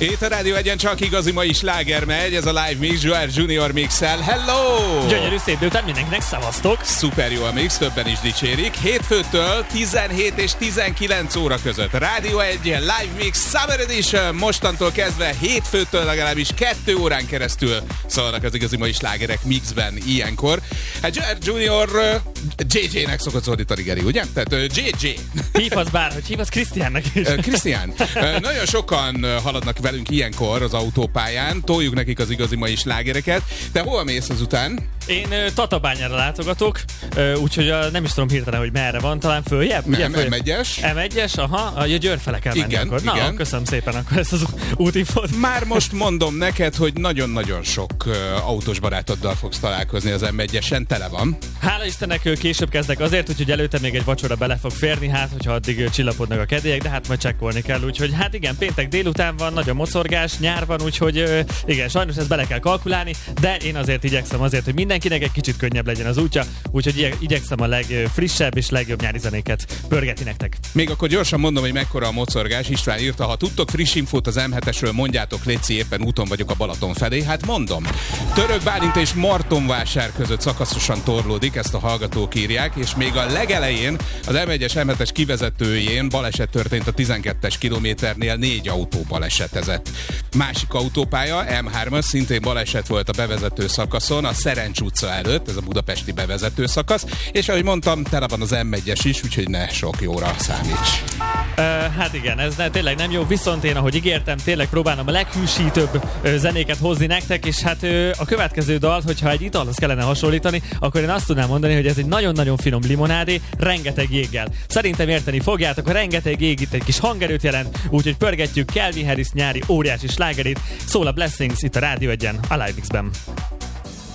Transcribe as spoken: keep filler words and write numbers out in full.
Itt a Rádió Egyen csak igazi mai sláger megy, ez a Live Mix, Joel Junior mixel. Hello! Gyönyörű szép délután mindenkinek, szavaztok! Szuper jó a mix, többen is dicsérik. Hétfőtől tizenhét és tizenkilenc óra között. Rádió Egyen Live Mix Summer Edition. Mostantól kezdve hétfőtől legalábbis kettő órán keresztül szólnak az igazi mai slágerek mixben ilyenkor. Hát Joel Junior jé jének szokott szólítani, Geri, ugye? Tehát jé jé. Hívhatsz bárhogy, hívhatsz Krisztiánnak is. Krisztián, nagyon sokan haladnak velünk ilyenkor az autópályán, toljuk nekik az igazi mai slágereket. De hol mész azután? Én Tatabányára látogatok, úgyhogy nem is tudom hirtelen, hogy merre van, talán följebb? Ugye, nem, em egyes. em egyes, aha, a Győr fele kell menni igen, akkor. Na, igen. köszönöm szépen akkor ezt az útinfót. Már most mondom neked, hogy nagyon-nagyon sok uh, autós barátoddal fogsz találkozni az em egyesen, tele van. Hála Istennek később kezdek azért, úgyhogy előtte még egy vacsora bele fog férni, hát hogyha addig csillapodnak a kedélyek, de hát majd csekkolni kell, úgyhogy hát igen, péntek délután van, nagy a mocorgás, nyár van, úgyhogy igen, sajnos ezt bele kell kalkulálni, de én azért igyekszem azért, hogy mindenkinek egy kicsit könnyebb legyen az útja, úgyhogy igyekszem a legfrissebb és legjobb nyári zenéket pörgetni nektek. Még akkor gyorsan mondom, hogy mekkora a mocorgás. István írta, ha tudtok friss infót az em hetesről, mondjátok, léci, éppen úton vagyok a Balaton felé. Hát mondom, Török Bálint és Martonvásár között szakaszosan torlódik, ezt a hallgatók írják, és még a legelején az em egyes em hetes kivezetőjén baleset történt a tizenkettes kilométernél, négy autó balesetezett. Másik autópálya, em hármas, szintén baleset volt a bevezető szakaszon, a Szerencs utca előtt, ez a budapesti bevezető szakasz, és ahogy mondtam, tele van az em egyes is, úgyhogy ne sok jóra számíts. Uh, hát igen, ez ne, tényleg nem jó, viszont én, ahogy ígértem, tényleg próbálom a leghűsítőbb uh, zenéket hozni nektek, és hát uh, a következő dal, hogyha egy italhoz kellene hasonlítani, akkor én azt tudnám mondani, hogy ez egy nagyon-nagyon finom limonádé, rengeteg jéggel. Szerintem érteni fogjátok, a rengeteg jég itt egy kis hangerőt jelent, úgyhogy pörgetjük Calvin Harris nyári óriási slágerét, szól a Blessings itt a Rádió Egyen, a Live Mixben.